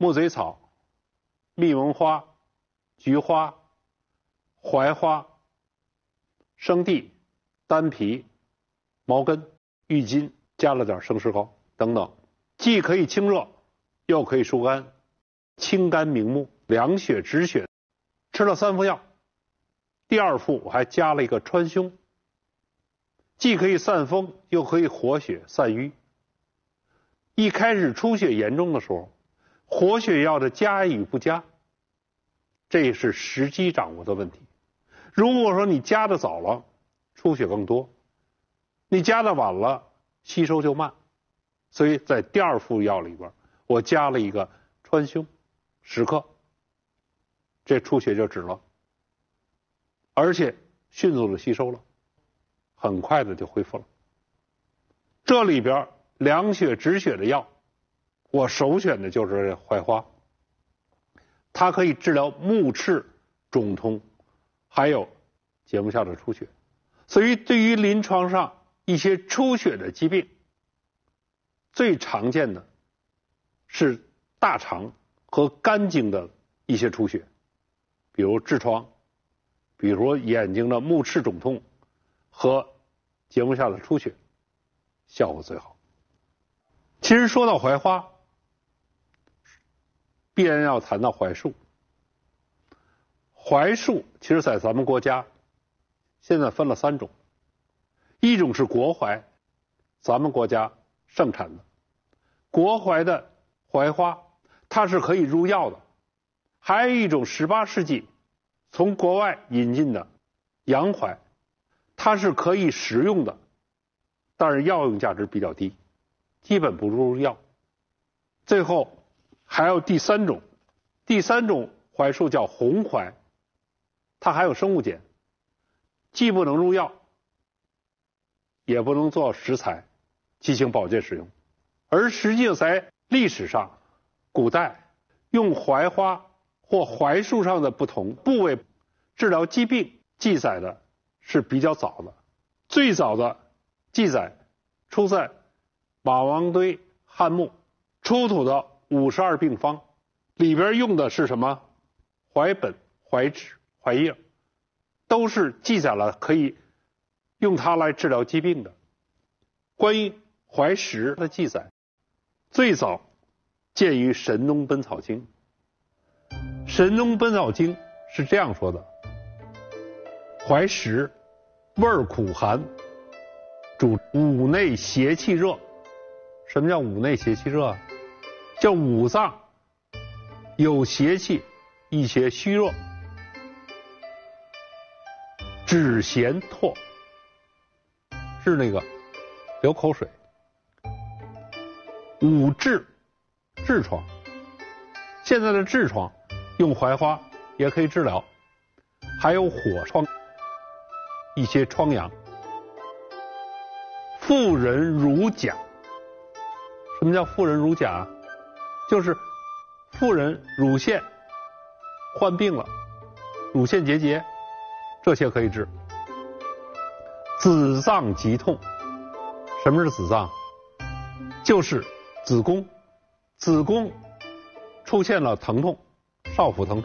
木嘴草、蜜蚊花、菊花、槐花、生地、丹皮、毛根、郁金，加了点生石膏等等，既可以清热，又可以疏肝，清肝明目，凉血止血。吃了3副药，第2副我还加了一个川芎，既可以散风，又可以活血散瘀。一开始出血严重的时候，活血药的加与不加，这是时机掌握的问题。如果说你加的早了，出血更多；你加的晚了，吸收就慢。所以在第2副药里边，我加了一个川芎10克，这出血就止了，而且迅速的吸收了，很快的就恢复了。这里边凉血止血的药，我首选的就是这槐花，它可以治疗目赤、肿痛，还有结膜下的出血。所以对于临床上一些出血的疾病，最常见的是大肠和肝经的一些出血，比如痔疮，比如眼睛的目赤肿痛和结膜下的出血，效果最好。其实说到槐花，必然要谈到槐树。槐树其实在咱们国家现在分了3种，一种是国槐，咱们国家盛产的国槐的槐花，它是可以入药的。还有一种18世纪从国外引进的洋槐，它是可以食用的，但是药用价值比较低，基本不入药。最后还有第3种，第3种槐树叫红槐，它含有生物碱，既不能入药，也不能做食材进行保健使用。而实际上在历史上，古代用槐花或槐树上的不同部位治疗疾病记载的是比较早的。最早的记载出在马王堆汉墓出土的52病方，里边用的是什么？槐本、槐枝、槐叶，都是记载了可以用它来治疗疾病的。关于槐石的记载，最早见于《神农本草经》。《神农本草经》是这样说的：槐石味儿苦寒，主五内邪气热。什么叫五内邪气热啊？叫五脏有邪气，一些虚弱，止涎唾，是那个流口水。五痔，痔疮，现在的痔疮用槐花也可以治疗，还有火疮，一些疮疡。妇人乳甲，什么叫妇人乳甲？就是妇人乳腺患病了，乳腺结节，这些可以治。子脏疾痛，什么是子脏？就是子宫，子宫出现了疼痛，少腹疼痛。